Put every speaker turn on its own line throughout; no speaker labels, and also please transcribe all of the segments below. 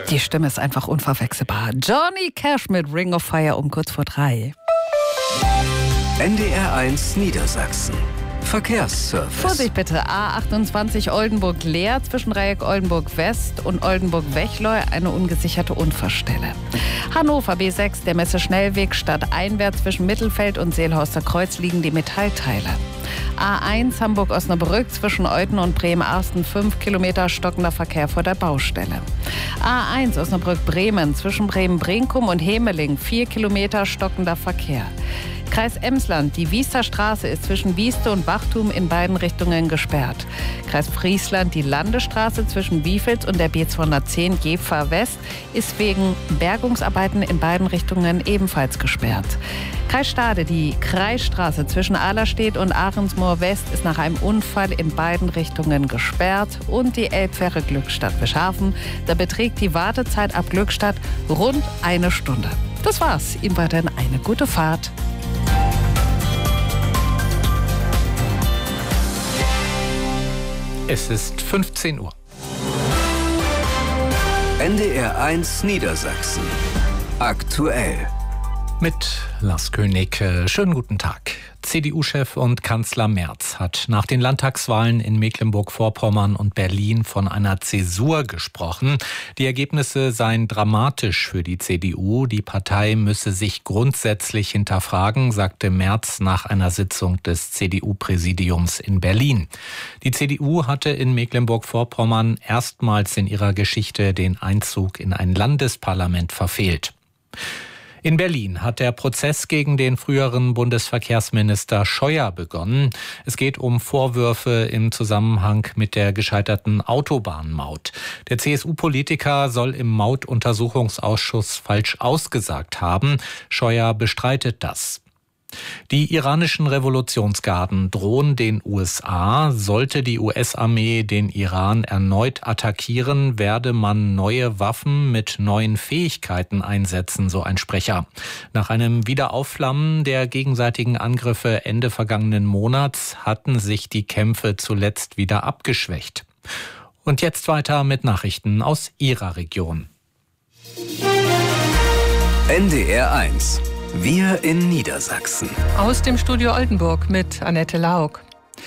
Die Stimme ist einfach unverwechselbar. Johnny Cash mit Ring of Fire um kurz vor 3.
NDR1 Niedersachsen. Verkehrsservice.
Vorsicht bitte, A28 Oldenburg-Leer zwischen Dreieck Oldenburg-West und Oldenburg-Wechleu eine ungesicherte Unfallstelle. Hannover B6, der Messe-Schnellweg stadteinwärts zwischen Mittelfeld und Seelhorster Kreuz liegen die Metallteile. A1 Hamburg-Osnabrück zwischen Euten und Bremen-Arsten 5 Kilometer stockender Verkehr vor der Baustelle. A1 Osnabrück-Bremen zwischen Bremen-Brinkum und Hemeling 4 Kilometer stockender Verkehr. Kreis Emsland, die Wiester Straße ist zwischen Wieste und Bachtum in beiden Richtungen gesperrt. Kreis Friesland, die Landesstraße zwischen Wiefels und der B210 Gebfahr West ist wegen Bergungsarbeiten in beiden Richtungen ebenfalls gesperrt. Kreis Stade, die Kreisstraße zwischen Ahlerstedt und Ahrensmoor West ist nach einem Unfall in beiden Richtungen gesperrt. Und die Elbfähre Glückstadt-Bischhafen, da beträgt die Wartezeit ab Glückstadt rund 1 Stunde. Das war's. Ihnen weiterhin eine gute Fahrt.
Es ist 15 Uhr.
NDR1 Niedersachsen. Aktuell.
Mit Lars König. Schönen guten Tag. CDU-Chef und Kanzler Merz hat nach den Landtagswahlen in Mecklenburg-Vorpommern und Berlin von einer Zäsur gesprochen. Die Ergebnisse seien dramatisch für die CDU. Die Partei müsse sich grundsätzlich hinterfragen, sagte Merz nach einer Sitzung des CDU-Präsidiums in Berlin. Die CDU hatte in Mecklenburg-Vorpommern erstmals in ihrer Geschichte den Einzug in ein Landesparlament verfehlt. In Berlin hat der Prozess gegen den früheren Bundesverkehrsminister Scheuer begonnen. Es geht um Vorwürfe im Zusammenhang mit der gescheiterten Autobahnmaut. Der CSU-Politiker soll im Mautuntersuchungsausschuss falsch ausgesagt haben. Scheuer bestreitet das. Die iranischen Revolutionsgarden drohen den USA. Sollte die US-Armee den Iran erneut attackieren, werde man neue Waffen mit neuen Fähigkeiten einsetzen, so ein Sprecher. Nach einem Wiederaufflammen der gegenseitigen Angriffe Ende vergangenen Monats hatten sich die Kämpfe zuletzt wieder abgeschwächt. Und jetzt weiter mit Nachrichten aus Ihrer Region.
NDR1. Wir in Niedersachsen.
Aus dem Studio Oldenburg mit Annette Lauk.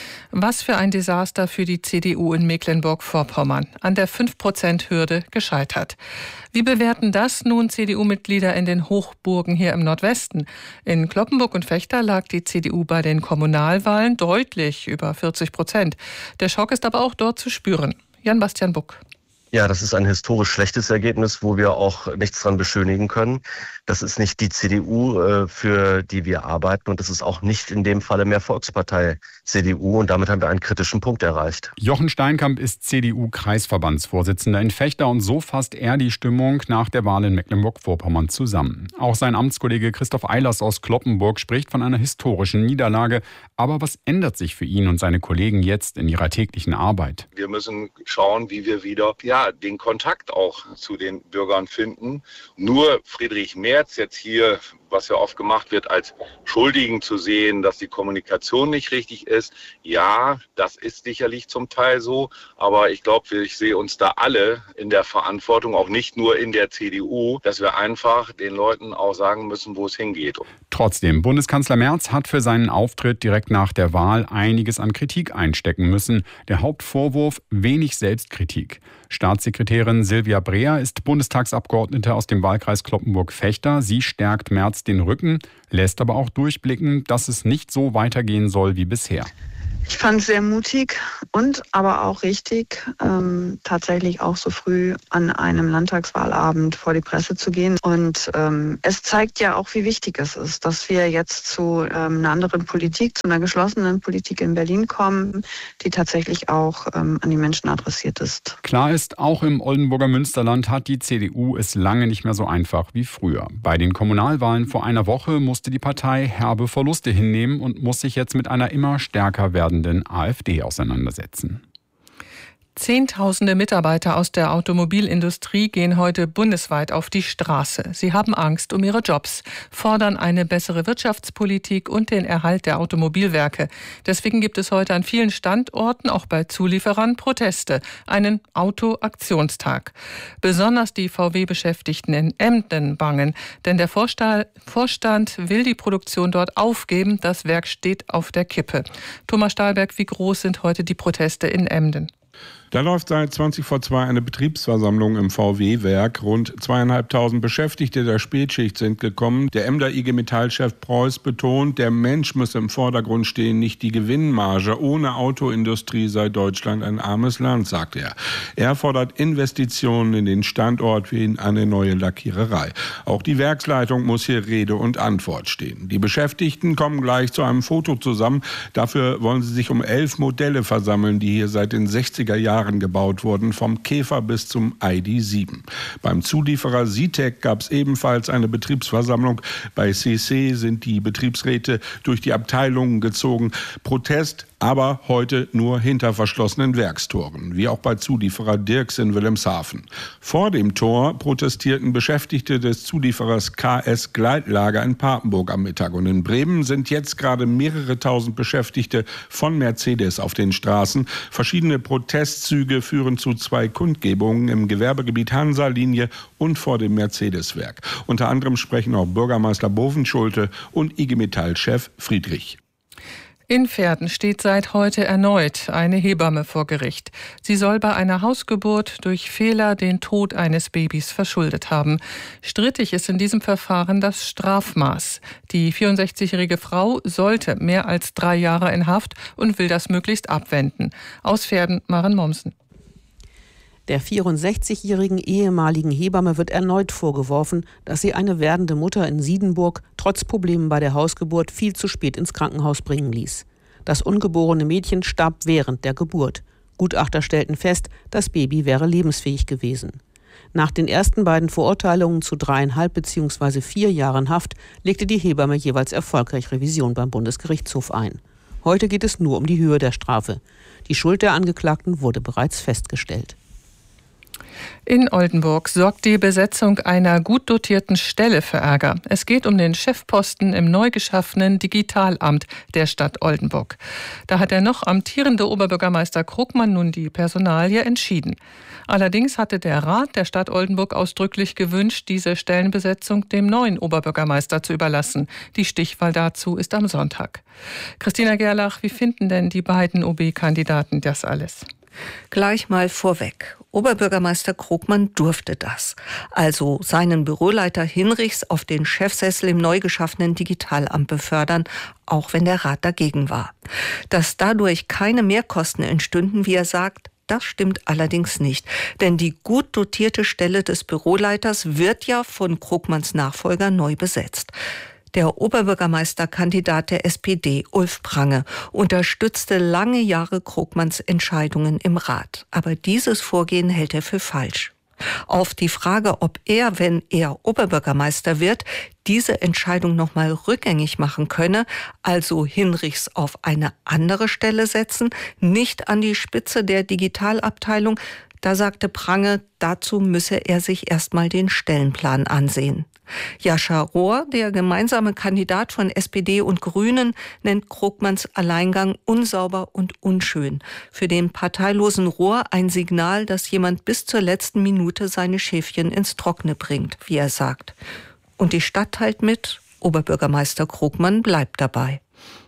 Was für ein Desaster für die CDU in Mecklenburg-Vorpommern. An der 5%-Hürde gescheitert. Wie bewerten das nun CDU-Mitglieder in den Hochburgen hier im Nordwesten? In Cloppenburg und Vechta lag die CDU bei den Kommunalwahlen deutlich über 40%. Der Schock ist aber auch dort zu spüren. Jan-Bastian Buck.
Ja, das ist ein historisch schlechtes Ergebnis, wo wir auch nichts dran beschönigen können. Das ist nicht die CDU, für die wir arbeiten, und das ist auch nicht in dem Falle mehr Volkspartei CDU, und damit haben wir einen kritischen Punkt erreicht.
Jochen Steinkamp ist CDU-Kreisverbandsvorsitzender in Vechta, und so fasst er die Stimmung nach der Wahl in Mecklenburg-Vorpommern zusammen. Auch sein Amtskollege Christoph Eilers aus Cloppenburg spricht von einer historischen Niederlage. Aber was ändert sich für ihn und seine Kollegen jetzt in ihrer täglichen Arbeit?
Wir müssen schauen, wie wir wieder den Kontakt auch zu den Bürgern finden. Nur Friedrich Merz jetzt hier, was ja oft gemacht wird, als Schuldigen zu sehen, dass die Kommunikation nicht richtig ist. Ja, das ist sicherlich zum Teil so, aber ich glaube, ich sehe uns da alle in der Verantwortung, auch nicht nur in der CDU, dass wir einfach den Leuten auch sagen müssen, wo es hingeht.
Trotzdem, Bundeskanzler Merz hat für seinen Auftritt direkt nach der Wahl einiges an Kritik einstecken müssen. Der Hauptvorwurf: wenig Selbstkritik. Staatssekretärin Silvia Breer ist Bundestagsabgeordnete aus dem Wahlkreis Cloppenburg-Vechta. Sie stärkt Merz den Rücken, lässt aber auch durchblicken, dass es nicht so weitergehen soll wie bisher.
Ich fand es sehr mutig und aber auch richtig, tatsächlich auch so früh an einem Landtagswahlabend vor die Presse zu gehen. Und es zeigt ja auch, wie wichtig es ist, dass wir jetzt zu einer anderen Politik, zu einer geschlossenen Politik in Berlin kommen, die tatsächlich auch an die Menschen adressiert ist.
Klar ist, auch im Oldenburger Münsterland hat die CDU es lange nicht mehr so einfach wie früher. Bei den Kommunalwahlen vor einer Woche musste die Partei herbe Verluste hinnehmen und muss sich jetzt mit einer immer stärker werdenden AfD auseinandersetzen.
Zehntausende Mitarbeiter aus der Automobilindustrie gehen heute bundesweit auf die Straße. Sie haben Angst um ihre Jobs, fordern eine bessere Wirtschaftspolitik und den Erhalt der Automobilwerke. Deswegen gibt es heute an vielen Standorten, auch bei Zulieferern, Proteste, einen Autoaktionstag. Besonders die VW-Beschäftigten in Emden bangen, denn der Vorstand will die Produktion dort aufgeben. Das Werk steht auf der Kippe. Thomas Stahlberg, wie groß sind heute die Proteste in Emden?
Da läuft seit 20 vor 2 eine Betriebsversammlung im VW-Werk. Rund 2.500 Beschäftigte der Spätschicht sind gekommen. Der Emder IG Metall-Chef Preuß betont, der Mensch müsse im Vordergrund stehen, nicht die Gewinnmarge. Ohne Autoindustrie sei Deutschland ein armes Land, sagt er. Er fordert Investitionen in den Standort wie in eine neue Lackiererei. Auch die Werksleitung muss hier Rede und Antwort stehen. Die Beschäftigten kommen gleich zu einem Foto zusammen. Dafür wollen sie sich um 11 Modelle versammeln, die hier seit den 60er Jahren gebaut wurden, vom Käfer bis zum ID.7. Beim Zulieferer Sitec gab es ebenfalls eine Betriebsversammlung. Bei CC sind die Betriebsräte durch die Abteilungen gezogen. Protest, aber heute nur hinter verschlossenen Werkstoren, wie auch bei Zulieferer Dirks in Wilhelmshaven. Vor dem Tor protestierten Beschäftigte des Zulieferers KS Gleitlager in Papenburg am Mittag. Und in Bremen sind jetzt gerade mehrere tausend Beschäftigte von Mercedes auf den Straßen. Verschiedene Protestzüge führen zu 2 Kundgebungen im Gewerbegebiet Hansa-Linie und vor dem Mercedes-Werk. Unter anderem sprechen auch Bürgermeister Bovenschulte und IG Metall-Chef Friedrich.
In Verden steht seit heute erneut eine Hebamme vor Gericht. Sie soll bei einer Hausgeburt durch Fehler den Tod eines Babys verschuldet haben. Strittig ist in diesem Verfahren das Strafmaß. Die 64-jährige Frau sollte mehr als 3 Jahre in Haft und will das möglichst abwenden. Aus Verden, Maren Mommsen.
Der 64-jährigen ehemaligen Hebamme wird erneut vorgeworfen, dass sie eine werdende Mutter in Siedenburg trotz Problemen bei der Hausgeburt viel zu spät ins Krankenhaus bringen ließ. Das ungeborene Mädchen starb während der Geburt. Gutachter stellten fest, das Baby wäre lebensfähig gewesen. Nach den ersten beiden Verurteilungen zu 3,5 bzw. 4 Jahren Haft legte die Hebamme jeweils erfolgreich Revision beim Bundesgerichtshof ein. Heute geht es nur um die Höhe der Strafe. Die Schuld der Angeklagten wurde bereits festgestellt.
In Oldenburg sorgt die Besetzung einer gut dotierten Stelle für Ärger. Es geht um den Chefposten im neu geschaffenen Digitalamt der Stadt Oldenburg. Da hat der noch amtierende Oberbürgermeister Krugmann nun die Personalie entschieden. Allerdings hatte der Rat der Stadt Oldenburg ausdrücklich gewünscht, diese Stellenbesetzung dem neuen Oberbürgermeister zu überlassen. Die Stichwahl dazu ist am Sonntag. Christina Gerlach, wie finden denn die beiden OB-Kandidaten das alles?
Gleich mal vorweg. Oberbürgermeister Krugmann durfte das. Also seinen Büroleiter Hinrichs auf den Chefsessel im neu geschaffenen Digitalamt befördern, auch wenn der Rat dagegen war. Dass dadurch keine Mehrkosten entstünden, wie er sagt, das stimmt allerdings nicht. Denn die gut dotierte Stelle des Büroleiters wird ja von Krugmanns Nachfolger neu besetzt. Der Oberbürgermeisterkandidat der SPD, Ulf Prange, unterstützte lange Jahre Krugmanns Entscheidungen im Rat. Aber dieses Vorgehen hält er für falsch. Auf die Frage, ob er, wenn er Oberbürgermeister wird, diese Entscheidung nochmal rückgängig machen könne, also Hinrichs auf eine andere Stelle setzen, nicht an die Spitze der Digitalabteilung, da sagte Prange, dazu müsse er sich erstmal den Stellenplan ansehen. Jascha Rohr, der gemeinsame Kandidat von SPD und Grünen, nennt Krugmanns Alleingang unsauber und unschön. Für den parteilosen Rohr ein Signal, dass jemand bis zur letzten Minute seine Schäfchen ins Trockene bringt, wie er sagt. Und die Stadt teilt mit, Oberbürgermeister Krugmann bleibt dabei.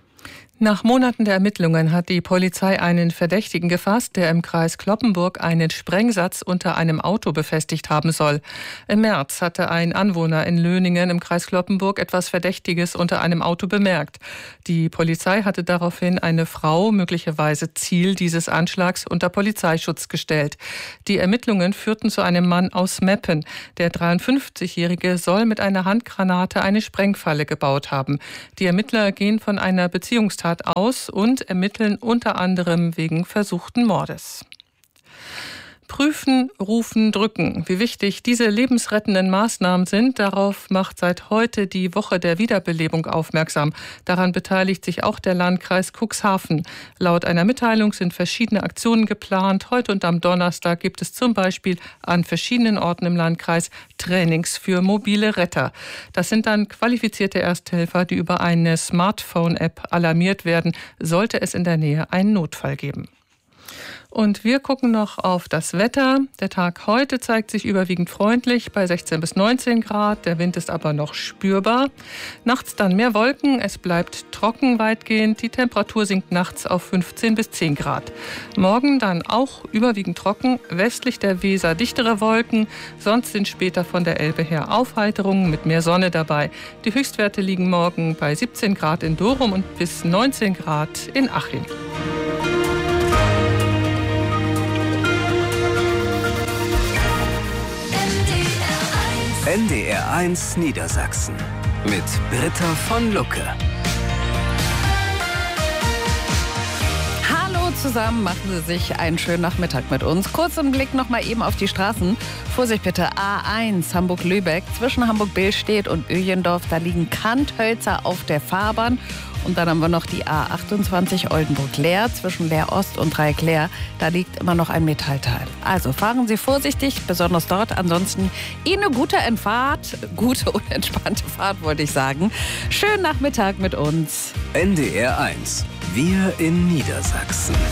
Nach Monaten der Ermittlungen hat die Polizei einen Verdächtigen gefasst, der im Kreis Cloppenburg einen Sprengsatz unter einem Auto befestigt haben soll. Im März hatte ein Anwohner in Löningen im Kreis Cloppenburg etwas Verdächtiges unter einem Auto bemerkt. Die Polizei hatte daraufhin eine Frau, möglicherweise Ziel dieses Anschlags, unter Polizeischutz gestellt. Die Ermittlungen führten zu einem Mann aus Meppen. Der 53-Jährige soll mit einer Handgranate eine Sprengfalle gebaut haben. Die Ermittler gehen von einer Beziehungstat aus und ermitteln unter anderem wegen versuchten Mordes. Prüfen, rufen, drücken. Wie wichtig diese lebensrettenden Maßnahmen sind, darauf macht seit heute die Woche der Wiederbelebung aufmerksam. Daran beteiligt sich auch der Landkreis Cuxhaven. Laut einer Mitteilung sind verschiedene Aktionen geplant. Heute und am Donnerstag gibt es zum Beispiel an verschiedenen Orten im Landkreis Trainings für mobile Retter. Das sind dann qualifizierte Ersthelfer, die über eine Smartphone-App alarmiert werden, sollte es in der Nähe einen Notfall geben. Und wir gucken noch auf das Wetter. Der Tag heute zeigt sich überwiegend freundlich bei 16 bis 19 Grad. Der Wind ist aber noch spürbar. Nachts dann mehr Wolken. Es bleibt trocken weitgehend. Die Temperatur sinkt nachts auf 15 bis 10 Grad. Morgen dann auch überwiegend trocken. Westlich der Weser dichtere Wolken. Sonst sind später von der Elbe her Aufheiterungen mit mehr Sonne dabei. Die Höchstwerte liegen morgen bei 17 Grad in Dorum und bis 19 Grad in Achim.
NDR 1 Niedersachsen mit Britta von Lucke.
Hallo zusammen, machen Sie sich einen schönen Nachmittag mit uns. Kurzen Blick noch mal eben auf die Straßen. Vorsicht bitte, A1 Hamburg-Lübeck zwischen Hamburg-Billstedt und Öjendorf. Da liegen Kanthölzer auf der Fahrbahn. Und dann haben wir noch die A28 Oldenburg-Leer zwischen Leer Ost und Dreieck-Leer. Da liegt immer noch ein Metallteil. Also fahren Sie vorsichtig, besonders dort. Ansonsten Ihnen eine gute Entfahrt, gute und entspannte Fahrt, wollte ich sagen. Schönen Nachmittag mit uns.
NDR 1. Wir in Niedersachsen.